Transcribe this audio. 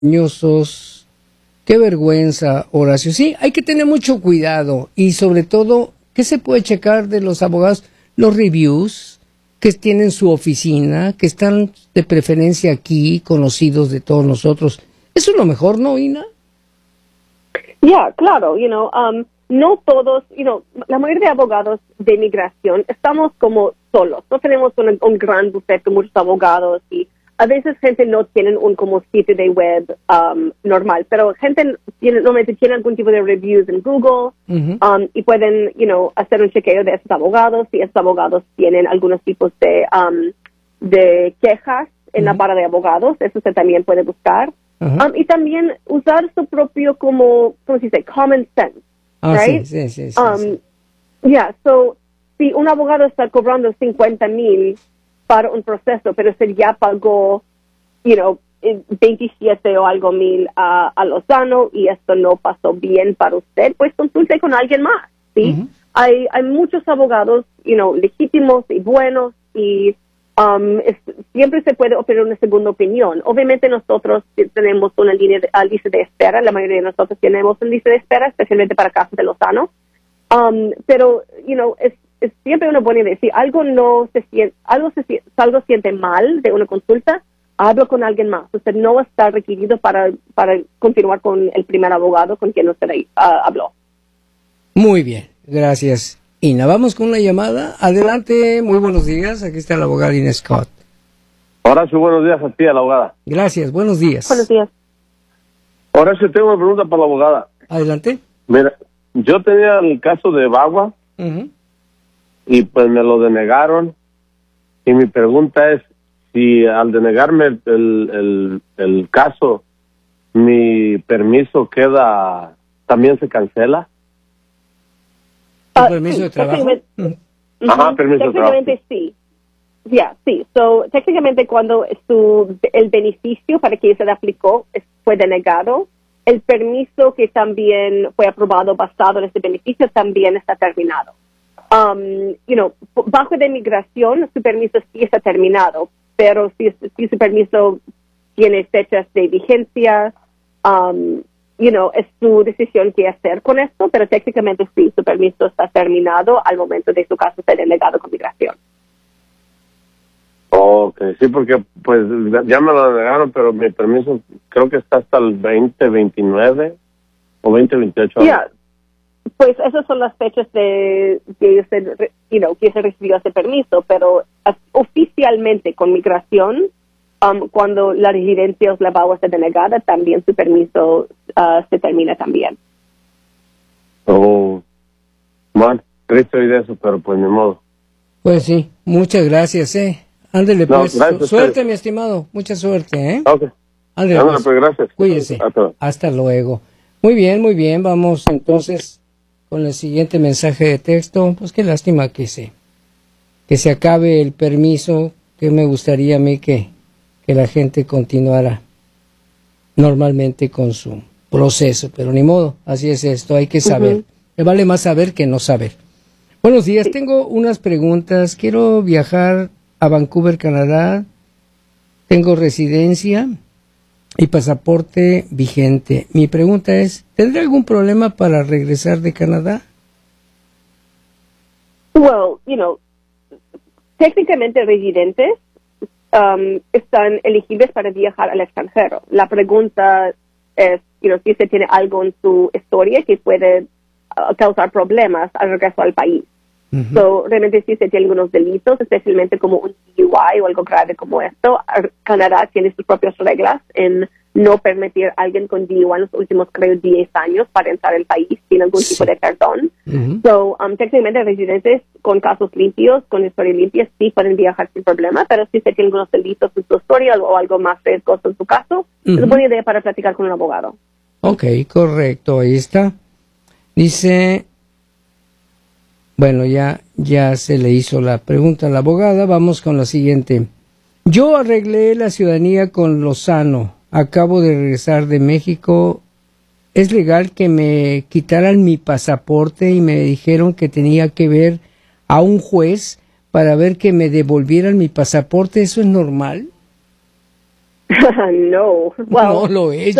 ñosos. Qué vergüenza, Horacio. Sí, hay que tener mucho cuidado y sobre todo, ¿qué se puede checar de los abogados? Los reviews que tienen su oficina, que están de preferencia aquí, conocidos de todos nosotros. Eso es lo mejor, ¿no, Ina? Claro, no todos, la mayoría de abogados de inmigración estamos como solos. No tenemos un gran bufete de muchos abogados y a veces gente no tiene un como sitio de web normal, pero gente normalmente tiene algún tipo de reviews en Google y pueden, hacer un chequeo de esos abogados y esos abogados tienen algunos tipos de quejas en la barra de abogados. Eso se también puede buscar. Y también usar su propio ¿cómo se dice? Common sense, right? Sí. So, si un abogado está cobrando $50,000 para un proceso, pero se ya pagó, 27 o algo mil a Lozano y esto no pasó bien para usted, pues consulte con alguien más, ¿sí? Hay muchos abogados, legítimos y buenos y siempre se puede obtener una segunda opinión. Obviamente nosotros tenemos una lista de espera, la mayoría de nosotros tenemos una lista de espera, especialmente para casos de Lozano. Pero, es siempre una buena idea. Si algo siente mal de una consulta, hablo con alguien más. Usted no está requerido para continuar con el primer abogado con quien usted habló. Muy bien, gracias, Ina. Vamos con una llamada. Adelante, muy buenos días. Aquí está la abogada Ina Scott. Horacio, buenos días a ti, a la abogada. Gracias, buenos días. Buenos días. Horacio, tengo una pregunta para la abogada. Adelante. Mira, yo tenía el caso de Bagua y pues me lo denegaron. Y mi pregunta es, si al denegarme el caso, mi permiso también se cancela. ¿Tu permiso de trabajo? Permiso de trabajo. Técnicamente sí. Sí. So, técnicamente cuando el beneficio para que se le aplicó fue denegado, el permiso que también fue aprobado basado en ese beneficio también está terminado. Bajo de inmigración, su permiso sí está terminado, pero si su permiso tiene fechas de vigencia, es su decisión qué hacer con esto, pero técnicamente sí, su permiso está terminado al momento de su caso ser delegado con migración. Okay, sí, porque pues ya me lo denegaron, pero mi permiso creo que está hasta el 2029 o 2028. Pues esas son las fechas que se recibió ese permiso, pero oficialmente con migración, cuando la residencia o la BAUA está denegada, también su permiso se termina también. Bueno, triste oír eso, pero pues ni modo. Pues sí, muchas gracias, Ándele, pues, suerte, mi estimado, mucha suerte, Ok. Ándele, pues, gracias. Cuídese. Hasta luego. Muy bien, vamos entonces con el siguiente mensaje de texto. Pues qué lástima que se acabe el permiso, que me gustaría a mí que la gente continuara normalmente con su proceso, pero ni modo, así es esto, hay que saber. Me vale más saber que no saber. Buenos días, tengo unas preguntas. Quiero viajar a Vancouver, Canadá. Tengo residencia y pasaporte vigente. Mi pregunta es, ¿tendré algún problema para regresar de Canadá? Well, técnicamente residentes están elegibles para viajar al extranjero. La pregunta es, si se tiene algo en su historia que puede causar problemas al regreso al país. So, realmente si se tiene algunos delitos, especialmente como un DUI o algo grave como esto, Canadá tiene sus propias reglas en no permitir a alguien con DUI en los últimos, creo, 10 años para entrar al país sin algún tipo de perdón. So, técnicamente residentes con casos limpios, con historia limpia, sí pueden viajar sin problema, pero si se tiene algunos delitos en su historia o algo más riesgoso en su caso, es una buena idea para platicar con un abogado. Ok, correcto, ahí está. Dice... Bueno, ya se le hizo la pregunta a la abogada. Vamos con la siguiente. Yo arreglé la ciudadanía con Lozano. Acabo de regresar de México. ¿Es legal que me quitaran mi pasaporte y me dijeron que tenía que ver a un juez para ver que me devolvieran mi pasaporte? ¿Eso es normal? No. Well, no lo he hecho.